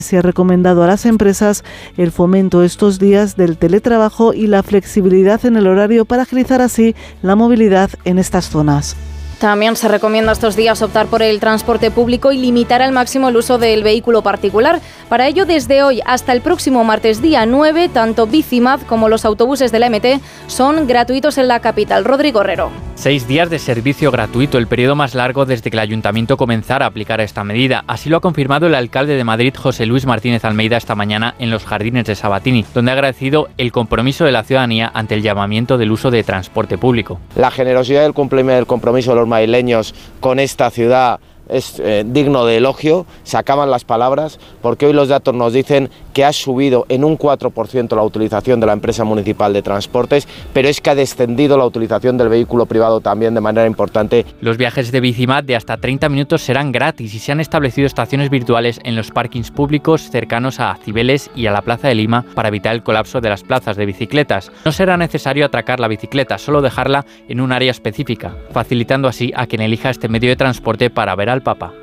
Se ha recomendado a las empresas el fomento estos días del teletrabajo y la flexibilidad en el horario para agilizar así la movilidad en estas zonas. También se recomienda estos días optar por el transporte público y limitar al máximo el uso del vehículo particular. Para ello, desde hoy hasta el próximo martes día 9, tanto Bicimad como los autobuses de la MT son gratuitos en la capital. Rodrigo Herrero. 6 días de servicio gratuito, el periodo más largo desde que el Ayuntamiento comenzara a aplicar esta medida. Así lo ha confirmado el alcalde de Madrid, José Luis Martínez Almeida, esta mañana en los Jardines de Sabatini, donde ha agradecido el compromiso de la ciudadanía ante el llamamiento del uso de transporte público. La generosidad y el compromiso de los madrileños con esta ciudad es digno de elogio. Se acaban las palabras porque hoy los datos nos dicen que ha subido en un 4% la utilización de la empresa municipal de transportes, pero es que ha descendido la utilización del vehículo privado también de manera importante. Los viajes de Bicimad de hasta 30 minutos serán gratis y se han establecido estaciones virtuales en los parkings públicos cercanos a Cibeles y a la Plaza de Lima para evitar el colapso de las plazas de bicicletas. No será necesario atracar la bicicleta, solo dejarla en un área específica, facilitando así a quien elija este medio de transporte para ver al Papa.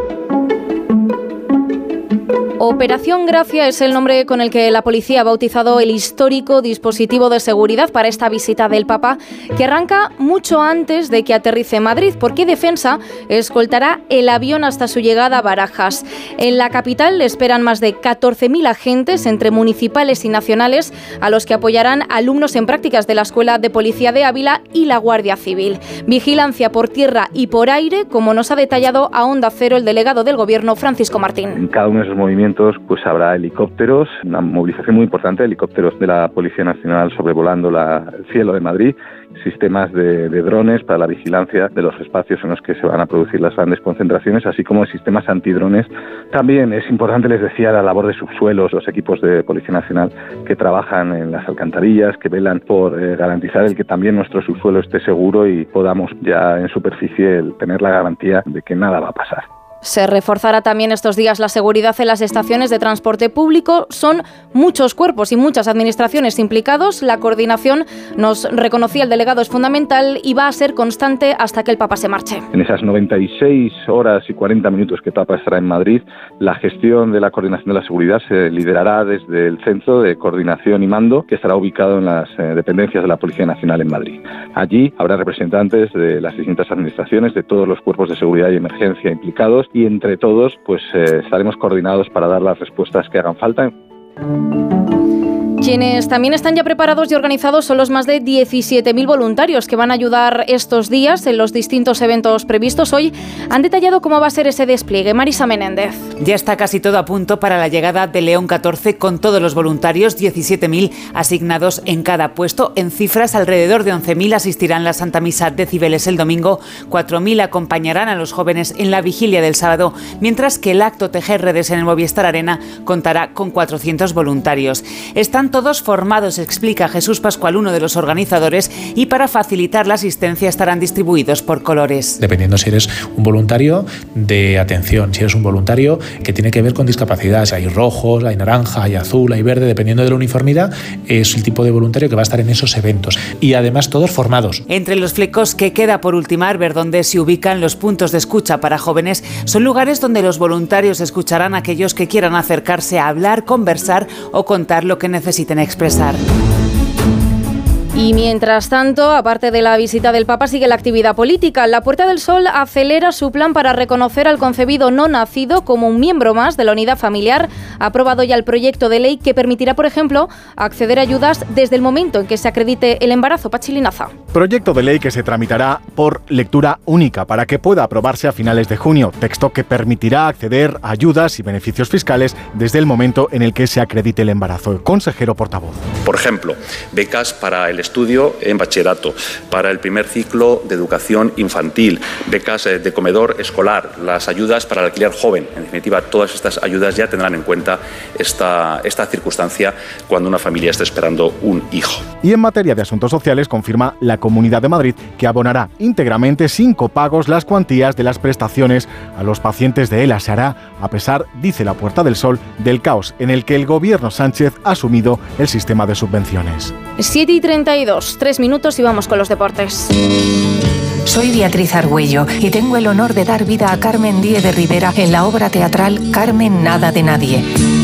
Operación Gracia es el nombre con el que la policía ha bautizado el histórico dispositivo de seguridad para esta visita del Papa, que arranca mucho antes de que aterrice en Madrid, porque Defensa escoltará el avión hasta su llegada a Barajas. En la capital le esperan más de 14.000 agentes, entre municipales y nacionales, a los que apoyarán alumnos en prácticas de la Escuela de Policía de Ávila y la Guardia Civil. Vigilancia por tierra y por aire, como nos ha detallado a Onda Cero el delegado del Gobierno, Francisco Martín. En cada uno de esos movimientos pues habrá helicópteros, una movilización muy importante de helicópteros de la Policía Nacional sobrevolando el cielo de Madrid, sistemas de drones para la vigilancia de los espacios en los que se van a producir las grandes concentraciones, así como sistemas antidrones. También es importante, les decía, la labor de subsuelos, los equipos de Policía Nacional que trabajan en las alcantarillas, que velan por garantizar el que también nuestro subsuelo esté seguro y podamos ya en superficie tener la garantía de que nada va a pasar. Se reforzará también estos días la seguridad en las estaciones de transporte público. Son muchos cuerpos y muchas administraciones implicados. La coordinación, nos reconocía el delegado, es fundamental y va a ser constante hasta que el Papa se marche. En esas 96 horas y 40 minutos que el Papa estará en Madrid, la gestión de la coordinación de la seguridad se liderará desde el Centro de Coordinación y Mando, que estará ubicado en las dependencias de la Policía Nacional en Madrid. Allí habrá representantes de las distintas administraciones, de todos los cuerpos de seguridad y emergencia implicados, y entre todos pues estaremos coordinados para dar las respuestas que hagan falta. Quienes también están ya preparados y organizados son los más de 17.000 voluntarios que van a ayudar estos días en los distintos eventos previstos. Hoy han detallado cómo va a ser ese despliegue. Marisa Menéndez. Ya está casi todo a punto para la llegada de León XIV con todos los voluntarios, 17.000 asignados en cada puesto. En cifras, alrededor de 11.000 asistirán a la Santa Misa de Cibeles el domingo, 4.000 acompañarán a los jóvenes en la vigilia del sábado, mientras que el acto Tejer Redes en el Movistar Arena contará con 400 voluntarios. Están todos formados, explica Jesús Pascual, uno de los organizadores, y para facilitar la asistencia estarán distribuidos por colores. Dependiendo si eres un voluntario de atención, si eres un voluntario que tiene que ver con discapacidad, hay rojos, hay naranja, hay azul, hay verde, dependiendo de la uniformidad, es el tipo de voluntario que va a estar en esos eventos. Y además todos formados. Entre los flecos que queda por ultimar, ver dónde se ubican los puntos de escucha para jóvenes, son lugares donde los voluntarios escucharán a aquellos que quieran acercarse a hablar, conversar o contar lo que necesiten expresar. Y mientras tanto, aparte de la visita del Papa, sigue la actividad política. La Puerta del Sol acelera su plan para reconocer al concebido no nacido como un miembro más de la unidad familiar. Ha aprobado ya el proyecto de ley que permitirá, por ejemplo, acceder a ayudas desde el momento en que se acredite el embarazo. Pachi Linaza. Proyecto de ley que se tramitará por lectura única para que pueda aprobarse a finales de junio. Texto que permitirá acceder a ayudas y beneficios fiscales desde el momento en el que se acredite el embarazo. El consejero portavoz. Por ejemplo, becas para el estudio en bachillerato, para el primer ciclo de educación infantil, becas de comedor escolar, las ayudas para el alquiler joven. En definitiva, todas estas ayudas ya tendrán en cuenta esta circunstancia cuando una familia esté esperando un hijo. Y en materia de asuntos sociales, confirma la Comunidad de Madrid que abonará íntegramente sin copagos las cuantías de las prestaciones a los pacientes de ELA. Se hará a pesar, dice la Puerta del Sol, del caos en el que el gobierno Sánchez ha asumido el sistema de subvenciones. 7:32, 3 minutos y vamos con los deportes. Soy Beatriz Argüello y tengo el honor de dar vida a Carmen Díez de Rivera en la obra teatral Carmen Nada de Nadie.